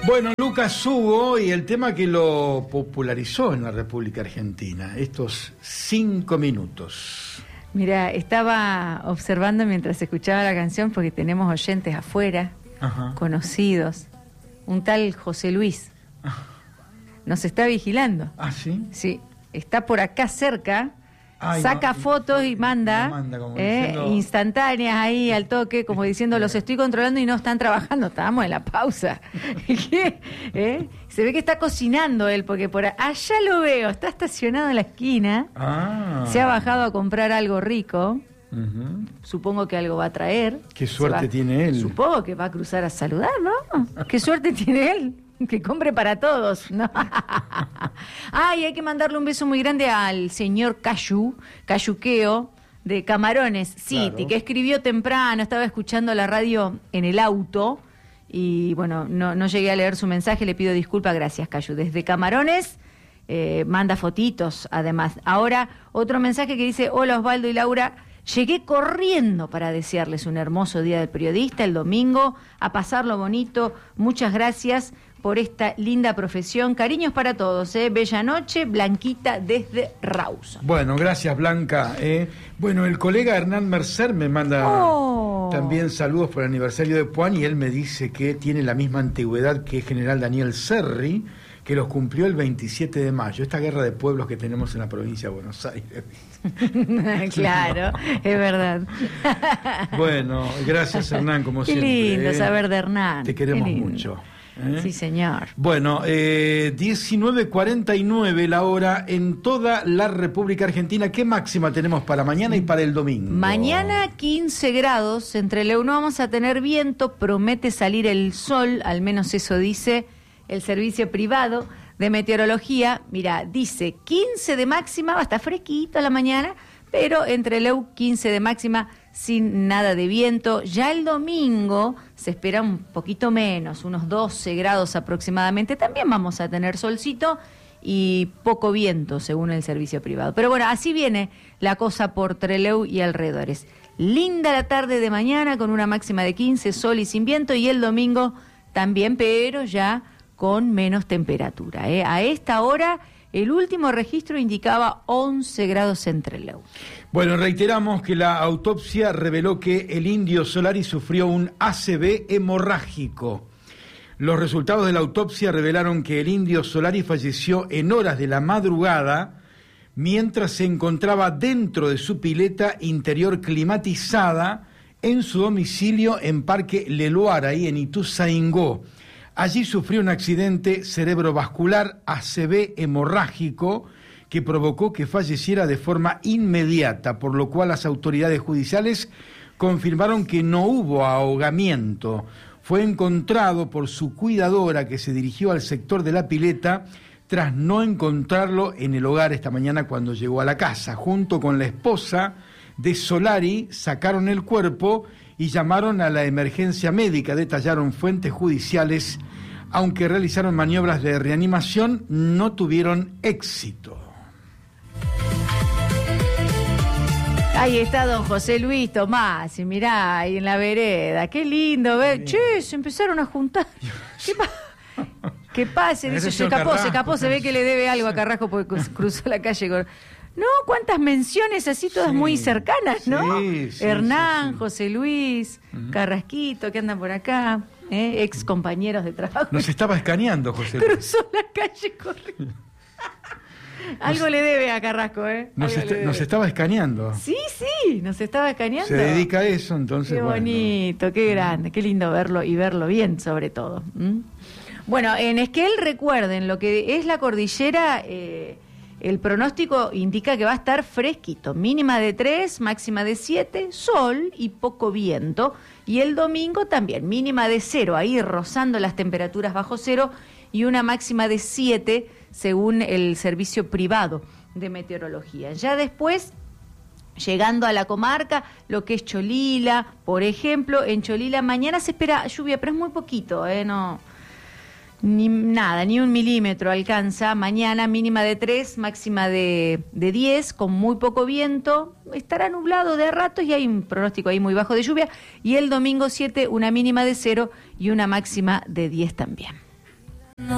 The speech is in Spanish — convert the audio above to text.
Bueno, Lucas Hugo y el tema que lo popularizó en la República Argentina, estos 5 minutos. Mira, estaba observando mientras escuchaba la canción porque tenemos oyentes afuera, conocidos. Un tal José Luis nos está vigilando. ¿Ah, sí? Sí, está por acá cerca. Ay, saca fotos y manda, diciendo... instantáneas ahí al toque, como diciendo, los estoy controlando y no están trabajando, estábamos en la pausa. Se ve que está cocinando él, porque por allá lo veo, está estacionado en la esquina, se ha bajado a comprar algo rico, supongo que algo va a traer. Qué suerte tiene él. Supongo que va a cruzar a saludar, ¿no? Qué suerte tiene él. Que compre para todos, ¿no? Y hay que mandarle un beso muy grande al señor Cayuqueo, de Camarones City, claro, que escribió temprano, estaba escuchando la radio en el auto, y bueno, no llegué a leer su mensaje, le pido disculpas, gracias, Cayu. Desde Camarones, manda fotitos, además. Ahora, otro mensaje que dice, hola Osvaldo y Laura, llegué corriendo para desearles un hermoso día del periodista el domingo, a pasarlo bonito, muchas gracias por esta linda profesión. Cariños para todos, bella noche, Blanquita desde Rawson. Bueno, gracias Blanca. Bueno, el colega Hernán Mercer me manda también saludos por el aniversario de Puan y él me dice que tiene la misma antigüedad que General Daniel Serri, que los cumplió el 27 de mayo. Esta guerra de pueblos que tenemos en la provincia de Buenos Aires. Claro, es verdad. Bueno, gracias Hernán, como siempre. Qué lindo saber de Hernán. Te queremos mucho. Sí, señor. Bueno, 19:49 la hora en toda la República Argentina. ¿Qué máxima tenemos para mañana y para el domingo? Mañana 15 grados, entre Leu no vamos a tener viento, promete salir el sol, al menos eso dice el servicio privado de meteorología. Mira, dice 15 de máxima, va a estar fresquito a la mañana, pero entre Leu 15 de máxima, sin nada de viento. Ya el domingo se espera un poquito menos, unos 12 grados aproximadamente. También vamos a tener solcito y poco viento, según el servicio privado. Pero bueno, así viene la cosa por Trelew y alrededores. Linda la tarde de mañana con una máxima de 15, sol y sin viento, y el domingo también, pero ya con menos temperatura. A esta hora el último registro indicaba 11 grados en Trelew. Bueno, reiteramos que la autopsia reveló que el Indio Solari sufrió un ACV hemorrágico. Los resultados de la autopsia revelaron que el Indio Solari falleció en horas de la madrugada mientras se encontraba dentro de su pileta interior climatizada en su domicilio en Parque Leloir, ahí en Ituzaingó. Allí sufrió un accidente cerebrovascular ACV hemorrágico que provocó que falleciera de forma inmediata, por lo cual las autoridades judiciales confirmaron que no hubo ahogamiento. Fue encontrado por su cuidadora, que se dirigió al sector de la pileta tras no encontrarlo en el hogar esta mañana cuando llegó a la casa. Junto con la esposa de Solari sacaron el cuerpo y llamaron a la emergencia médica, detallaron fuentes judiciales. Aunque realizaron maniobras de reanimación, no tuvieron éxito. Ahí está don José Luis Tomás, y mirá, ahí en la vereda, qué lindo ver. Che, se empezaron a juntar. ¿Qué pasa? Dice, se escapó, se ve que le debe algo a Carrasco porque cruzó la calle con... No, cuántas menciones así, todas muy cercanas, ¿no? Hernán, José Luis, Carrasquito, que andan por acá, ex compañeros de trabajo. Nos estaba escaneando, José Luis. Cruzó la calle corriendo. Algo le debe a Carrasco, Nos estaba escaneando. Sí, nos estaba escaneando. Se dedica a eso, entonces. Qué bonito, qué grande, qué lindo verlo y verlo bien, sobre todo. Bueno, en Esquel, recuerden, lo que es la cordillera, el pronóstico indica que va a estar fresquito, mínima de 3, máxima de 7, sol y poco viento. Y el domingo también, mínima de 0, ahí rozando las temperaturas bajo cero, y una máxima de 7, según el servicio privado de meteorología. Ya después, llegando a la comarca, lo que es Cholila, por ejemplo, en Cholila mañana se espera lluvia, pero es muy poquito, no... Ni un milímetro alcanza. Mañana mínima de 3, máxima de 10, con muy poco viento. Estará nublado de ratos y hay un pronóstico ahí muy bajo de lluvia. Y el domingo 7, una mínima de 0 y una máxima de 10 también.